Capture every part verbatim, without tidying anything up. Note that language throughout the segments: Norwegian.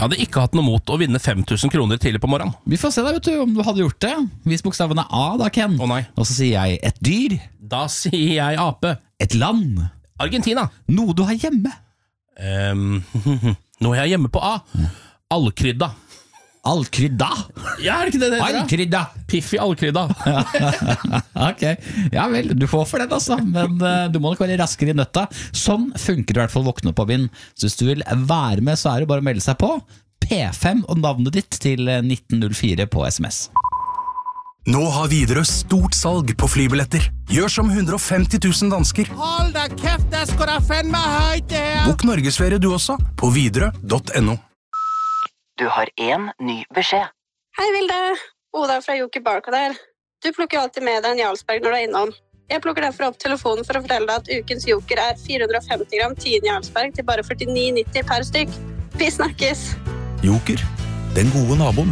Jeg hadde ikke hatt noe mot å vinne fem tusen kroner tidlig på morgenen. Vi får se da, vet du, om du hadde gjort det. Vis bokstavene A da, Ken. Å nei. Og så sier jeg et dyr. Da sier jeg ape. Et land. Argentina. Noe du har hjemme. Um, Nå er jeg hjemme på A. Allkrydda. Allkrydda? Ja, er det ikke det det heter? Allkrydda. Piffi allkrydda. Ok, ja vel, du får for den altså. Men uh, du må nok være raskere i nøtta. Sånn funker det i hvert fall Våkne på vind. Så hvis du vil være med, så er det bare å melde seg på. P fem og navnet ditt til nitten null fire på sms. Nå har Widerøe stort salg på flybilletter. Gjør som hundre og femti tusen dansker. Hold da kæft, det skal da fandme højt det her. Bok Norgesferie du også, på widerøe punktum no. Du har en ny beskjed. Hei Vilde, Oda fra Joker Barka der. Du plukker jo alltid med deg en Jarlsberg når du er innom. Jeg plukker derfor opp telefonen for å fortelle deg at ukens Joker er fire hundre og femti gram tiden Jarlsberg til bare førtini nitti per stykk. Vi snakkes! Joker, den gode naboen.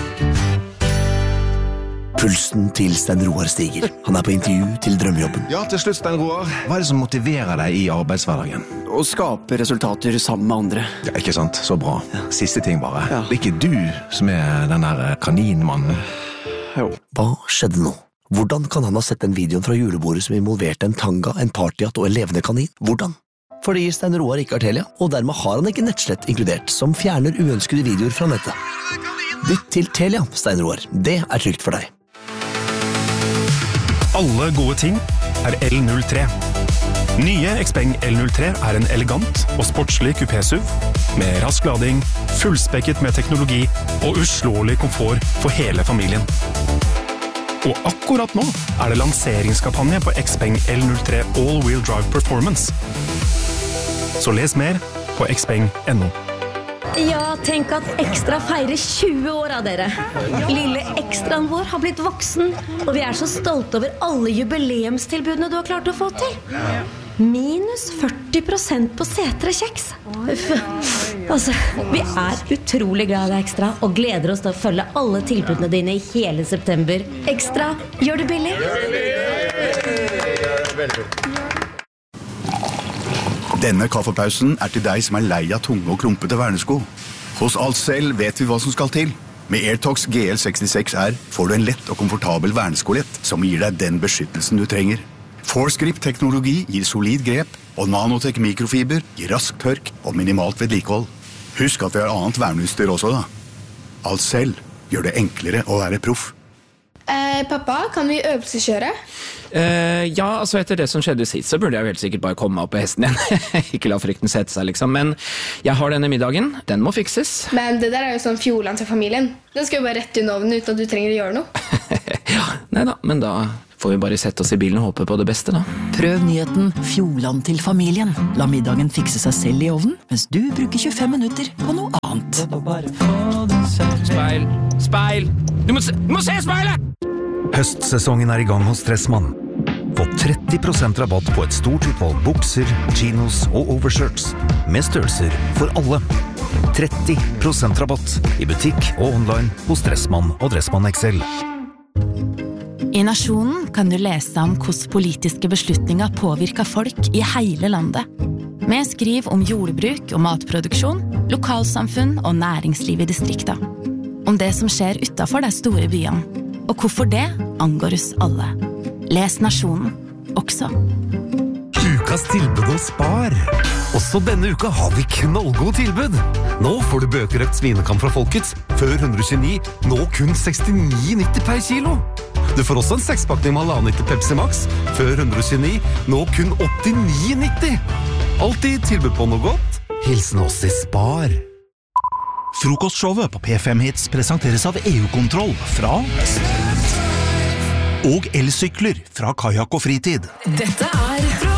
Pulsen til Stein Roar stiger. Han er på intervju til drømmejobben. Ja, til slutt, Stein Roar. Hva er det som motiverer deg i arbeidshverdagen? Å skape resultater sammen med andre. Ja, ikke sant? Så bra. Siste ting bare. Ja. Det er ikke du som er den der kaninmannen. Jo. Hva skjedde nå? Hvordan kan han ha sett den videoen fra julebordet som involverte en tanga, en partyhatt og en levende kanin? Hvordan? Fordi Stein Roar ikke har Telia, og dermed har han ikke nettslett inkludert, som fjerner uønskede videoer fra nettet. Bytt til Telia, Stein Roar. Det er trygt for deg. Alle gode ting er L null tre. Nye Xpeng L null tre er en elegant og sportslig kupé-S U V med rask lading, fullspekket med teknologi og uslåelig komfort for hele familien. Og akkurat nå er det lanseringskampanje på Xpeng L null tre All-Wheel Drive Performance. Så les mer på xpeng punktum no. Ja, tenk at Ekstra feirer tjue år av dere. Lille Ekstraen vår har blitt voksen, og vi er så stolte over alle jubileumstilbudene du har klart å få til. Minus førti prosent på setre kjeks. Uff. Altså, vi er utrolig glad i deg, Ekstra, og gleder oss til å følge alle tilbudene dine i hele september. Ekstra, gjør det billig. Denne kaffepausen er til deg som er lei av tunge og klumpete vernesko. Hos Alcel vet vi hva som skal til. Med AirTox G L sekstiseks R får du en lett og komfortabel verneskolett som gir deg den beskyttelsen du trenger. Forsgrip-teknologi gir solid grep, og Nanotech mikrofiber gir rask tørk og minimalt vedlikehold. Husk at vi har annet verneutstyr også da. Alcel gjør det enklere å være proff. Eh, pappa, kan vi øvelseskjøre? Uh, ja, altså etter det som skjedde sist, så burde jeg vel sikkert bare komme meg opp på hesten igjen. Ikke la frykten sette seg, liksom. Men jeg har denne middagen. Den må fikses. Men det der er jo sånn fjordland til familien. Den skal jo bare rett under ovnen uten at du trenger å gjøre noe. Ja, neida, men da får vi bare sette oss i bilen og håpe på det beste, da. Prøv nyheten Fjordland til familien. La middagen fikse seg selv i ovnen, mens du bruker tjuefem minutter på noe annet. Speil, speil! Du må se, du må se speilet! Høstsesongen er i gang hos Stressmann. Få tretti prosent rabatt på et stort utvalg bukser, chinos og overshirts. Med størrelser for alle. tretti prosent rabatt i butikk og online hos Stressmann og Dressmann X L. I Nasjonen kan du lese om hvordan politiske beslutninger påvirker folk i hele landet. Vi skriver om jordbruk og matproduksjon, lokalsamfunn og næringsliv i distrikter. Om det som skjer utenfor de store byene. Og hvorfor det angår oss alle. Les Nasjonen, også. Ukas tilbud hos Spar. Også denne uka har vi knallgod tilbud. Nå får du bøkerøkt svinekam fra Folkets, før hundre og tjueni, nå kun sekstini nitti per kilo. Du får også en sekspakning med halvannen liter Pepsi Max, før hundre og tjueni, nå kun åttini nitti. Alltid tilbud på noe godt. Hilsen oss i Spar. Frokostshowet på P fem Hits presenteres av E U-kontroll fra og elsykler fra Kajak og Fritid. Dette er fra